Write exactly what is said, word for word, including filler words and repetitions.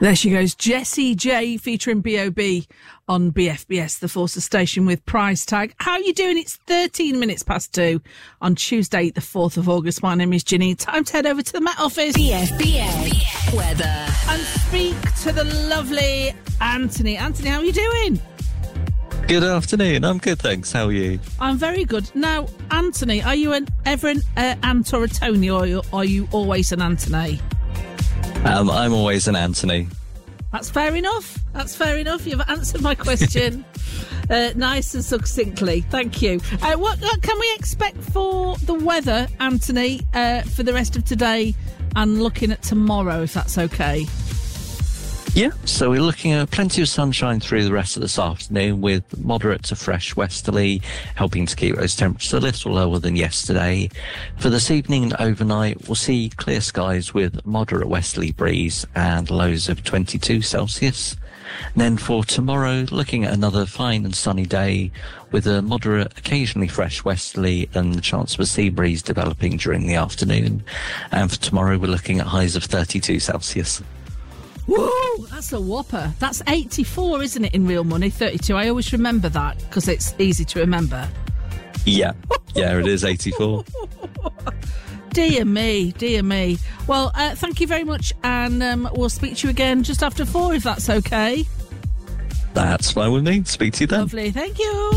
There she goes, Jessie J featuring B O B on B F B S, the Forces Station with Price Tag. How are you doing? It's thirteen minutes past two on Tuesday, the fourth of August. My name is Ginny. Time to head over to the Met Office. B F B S weather. And speak to the lovely Anthony. Anthony, how are you doing? Good afternoon. I'm good, thanks. How are you? I'm very good. Now, Anthony, are you an ever an uh, Ant or a Tony, or are you always an Anthony? Um, I'm always an Anthony. That's fair enough. That's fair enough. You've answered my question uh, nice and succinctly. Thank you. Uh, what, what can we expect for the weather, Anthony, uh, for the rest of today and looking at tomorrow, if that's okay? Yeah, so we're looking at plenty of sunshine through the rest of this afternoon with moderate to fresh westerly, helping to keep those temperatures a little lower than yesterday. For this evening and overnight, we'll see clear skies with moderate westerly breeze and lows of twenty-two Celsius. And then for tomorrow, looking at another fine and sunny day with a moderate, occasionally fresh westerly and the chance of a sea breeze developing during the afternoon. And for tomorrow, we're looking at highs of thirty-two Celsius. Whoa, that's a whopper. That's eighty-four, isn't it, in real money? thirty-two. I always remember that because it's easy to remember. Yeah, yeah, it is eighty-four. Dear me, dear me. Well, uh, thank you very much, and um, we'll speak to you again just after four, if that's okay. That's fine with me. Speak to you then. Lovely, thank you.